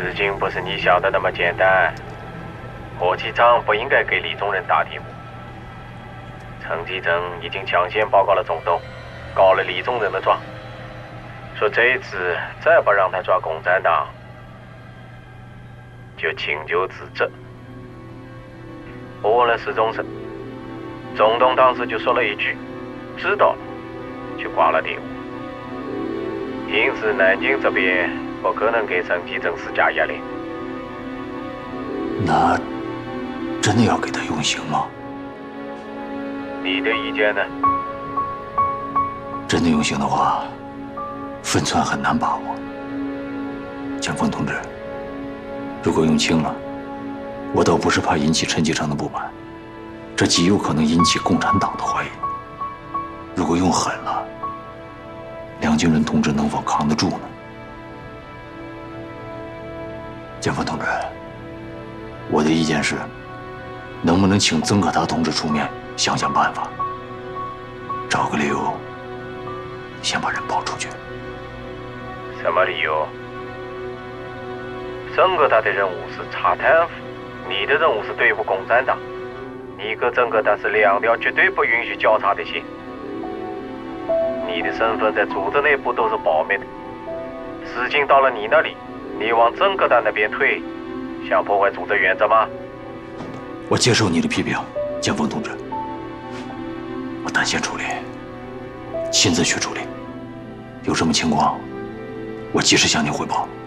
事情不是你想的那么简单。霍启昌不应该给李宗仁打题目。陈其正已经抢先报告了总统，告了李宗仁的状，说这次再不让他抓共产党，就请求辞职。我问了史中生，总统当时就说了一句：“知道了。”就挂了电话。因此，南京这边不可能给陈其正施加压力。 那真的要给他用刑吗？ 你的意见呢？ 真的用刑的话，分寸很难把握。江峰同志，如果用轻了，我倒不是怕引起陈其诚的不满，这极有可能引起共产党的怀疑。如果用狠了，梁景仁同志能否扛得住呢？江峰同志，我的意见是，能不能请曾可达同志出面想想办法，找个理由，先把人抛出去。 什么理由？曾可达的任务是查贪腐，你的任务是对付共产党。你和曾可达是两条绝对不允许交叉的线。你的身份在组织内部都是保密的，事情到了你那里，你往曾可达那边推，想破坏组织原则吗？ 我接受你的批评，江峰同志。我单线处理，亲自去处理。有什么情况，我及时向您汇报。